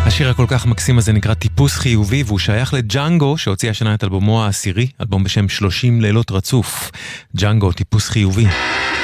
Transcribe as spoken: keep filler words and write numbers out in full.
השיר הכל כך מקסים הזה נקרא טיפוס חיובי, והוא שייך לג'אנגו שהוציא השנה את אלבומו העשירי, אלבום בשם שלושים לילות רצוף. ג'אנגו, טיפוס חיובי.